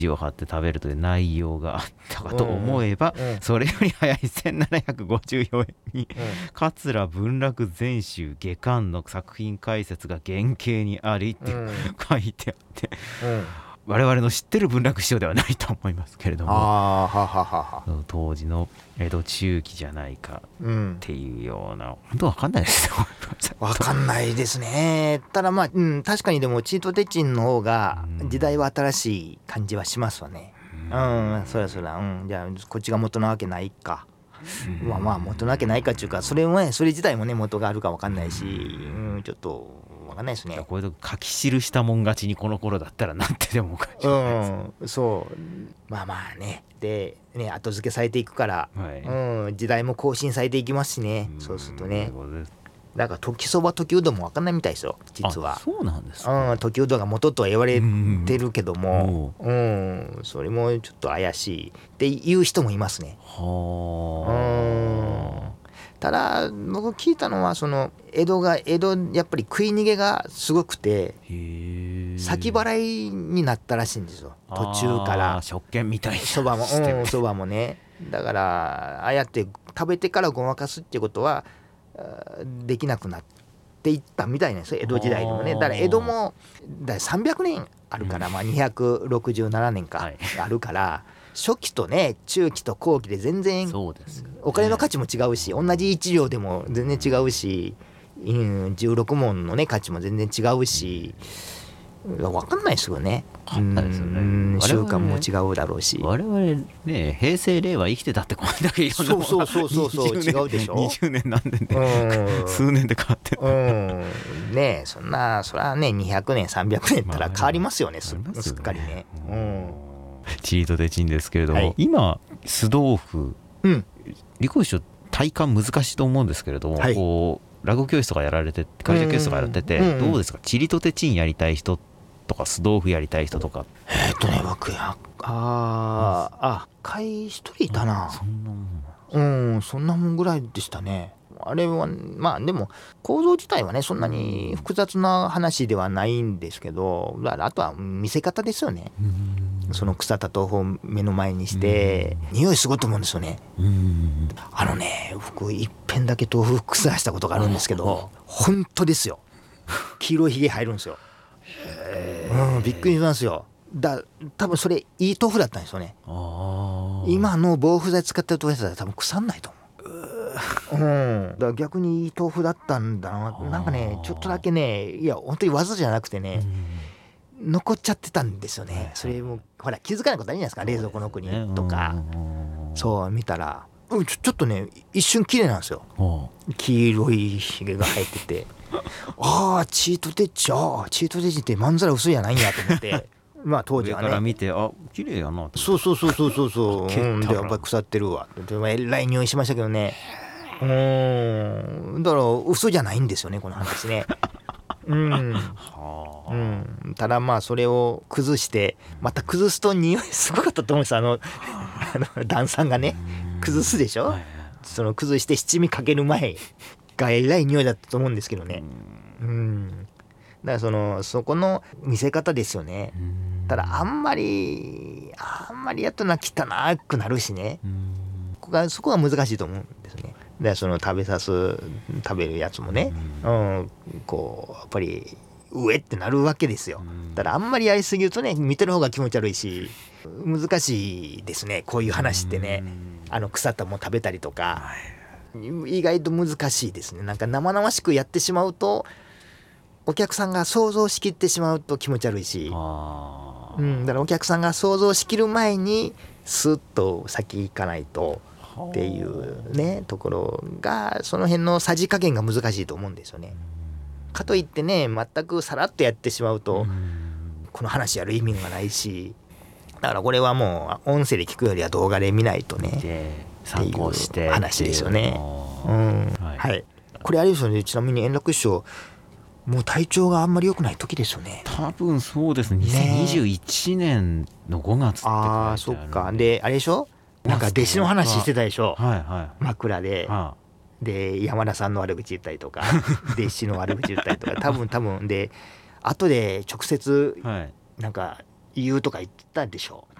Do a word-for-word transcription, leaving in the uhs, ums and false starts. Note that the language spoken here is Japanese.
地を張って食べるという内容があったかと思えば、 うんうん、 それより早いせんななひゃくごじゅうよねんに、 うん、 桂文楽全集下巻の作品解説が原型にありって書いてあって、うん、我々の知ってる文楽師匠ではないと思いますけれども、 あはははは当時の江戸中期じゃないかっていうような、うん、本当わかんないですよわかんないですね。ただまあ、うん、確かにでもチートテチンの方が時代は新しい感じはしますわね。うん、うん、そりゃそりゃ、うん、じゃあこっちが元なわけないか、うん、まあまあ元なわけないかっていうか、それもね、それ自体もね元があるかわかんないし、うん、ちょっとわかんないですね。 これと書き記したもん勝ちにこの頃だったらなんてでもおかしくないです、 うん、そうまあまあね、でね後付けされていくから、はい、うん、時代も更新されていきますしね、うそうするとね。だから時そば時うどんも分かんないみたいですよ実は。 あ、そうなんですか。 うん、時うどんが元とは言われてるけども、うん、うん、それもちょっと怪しいっていう人もいますね。はあ。ただ僕聞いたのはその江戸が江戸やっぱり食い逃げがすごくて、先払いになったらしいんですよ途中から。 食券みたいなそばも、うん、そばもね。だからああやって食べてからごまかすってことはできなくなっていったみたいなんですよ江戸時代でもね。だから江戸もだからさんびゃくねんあるから、うん、まあにひゃくろくじゅうななねんかあるから、はい、初期とね中期と後期で全然お金の価値も違うし、同じいち両でも全然違うし、うん、じゅうろく文のね価値も全然違うし、分かんないですよね。 分かんないですよね。うん、 習慣も違うだろうし、 我々ね平成令和生きてたってこれだけいろんなものがそうそうそうそう違うでしょ。 にじゅうねん何年で、うん、数年で変わってる、 うん、ねえそんなそりゃねにひゃくねんさんびゃくねんったら変わりますよね、す, すっかりね、うん、 チートでチンですけれども、はい、今酢豆腐、うん、理工師匠体感難しいと思うんですけれども、はい、こう落語教室とかやられて会社教室とかやってて、うんうん、どうですか、チリとてチンやりたい人とか酢豆腐やりたい人とか。 えーっとね僕やああ会一人いたな、 そんなもん、 うん、そんなもんぐらいでしたね。あれはまあでも構造自体はねそんなに複雑な話ではないんですけど、だからあとは見せ方ですよね。その腐った豆腐を目の前にして匂いすごいと思うんですよね。あのね僕一遍だけ豆腐腐らしたことがあるんですけど、本当ですよ、黄色いひげ入るんですよ。うん、びっくりしますよ。だ多分それいい豆腐だったんですよね。今の防腐剤使ってる豆腐だったら多分腐んないと思う。うん、だから逆にいい豆腐だったんだな。なんかねちょっとだけね、いや本当に技じゃなくてね、残っちゃってたんですよね。それもほら気づかないことあるじゃないですか、冷蔵庫の奥にとか。そう見たらちょ、ちょっとね一瞬綺麗なんですよ、黄色いひげが生えててああチートテッチ、ああチートテッチってまんざら薄いやないんやと思ってまあ当時はね上から見てあ綺麗やなと。 そうそうそうそうそうそう、うん、でやっぱり腐ってるわでえらい匂いしましたけどね。うーんだから嘘じゃないんですよねこの話ねうん、うん、ただまあそれを崩してまた崩すと匂いすごかったと思うんです。あのあの炭酸がね崩すでしょ、はい、その崩して七味かける前がえらい匂いだったと思うんですけどね。うん、だからそのそこの見せ方ですよね。ただあんまりあんまりやっとな汚くなるしね、ここがそこが難しいと思うんですね。でその食べさす食べるやつもね、うん、こうやっぱり上ってなるわけですよ。ただあんまりやりすぎるとね見てる方が気持ち悪いし難しいですねこういう話ってね。あの腐ったもん食べたりとか意外と難しいですね。なんか生々しくやってしまうとお客さんが想像しきってしまうと気持ち悪いし、うん、だからお客さんが想像しきる前にスッと先行かないとっていうねところがその辺のさじ加減が難しいと思うんですよね。かといってね全くさらっとやってしまうとこの話やる意味がないし、だからこれはもう音声で聞くよりは動画で見ないとねっていう話ですよね。うん、はい、はい、これあれですよね。ちなみに円楽師匠もう体調があんまり良くない時ですよね。 多分そうですね。にせんにじゅういちねんのごがつって書いてある。 ああそっか。であれでしょ、なんか弟子の話してたでしょ、はいはい、枕で、はあ、で山田さんの悪口言ったりとか弟子の悪口言ったりとか多分多分で後で直接なんか言うとか言ってたでしょ。